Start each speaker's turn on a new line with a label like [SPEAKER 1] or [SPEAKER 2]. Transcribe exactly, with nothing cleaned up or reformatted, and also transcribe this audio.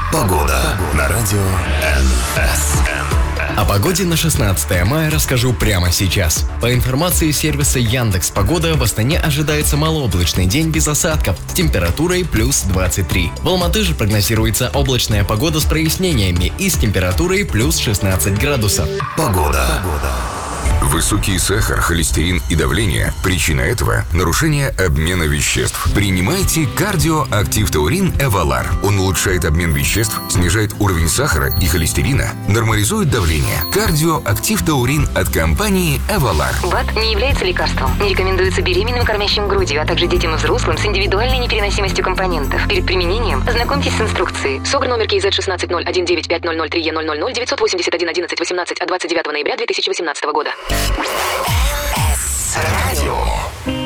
[SPEAKER 1] Погода на радио эн эс.
[SPEAKER 2] О погоде на шестнадцатое мая расскажу прямо сейчас. По информации сервиса Яндекс.Погода, в Астане ожидается малооблачный день без осадков с температурой плюс двадцать три. В Алматы же прогнозируется облачная погода с прояснениями и с температурой плюс шестнадцать градусов.
[SPEAKER 1] Погода.
[SPEAKER 3] Высокий сахар, холестерин и давление. Причина этого – нарушение обмена веществ. Принимайте Кардио-Актив Таурин Эвалар. Он улучшает обмен веществ, снижает уровень сахара и холестерина, нормализует давление. Кардио-Актив Таурин от компании Эвалар.
[SPEAKER 4] БАД не является лекарством. Не рекомендуется беременным, кормящим грудью, а также детям и взрослым с индивидуальной непереносимостью компонентов. Перед применением ознакомьтесь с инструкцией. СОГР номер кей зет шестнадцать ноль один девять пять ноль ноль три е ноль ноль ноль девятьсот восемьдесят один одиннадцать восемнадцать от двадцать девятого ноября две тысячи восемнадцатого года.
[SPEAKER 1] Радио.